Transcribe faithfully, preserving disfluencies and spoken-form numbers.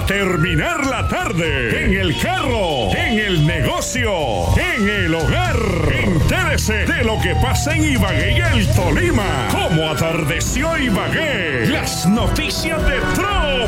terminar la tarde, en el carro, en el negocio, en el hogar. Entérese de lo que pasa en Ibagué y el Tolima. Cómo atardeció Ibagué. Las noticias de Trópico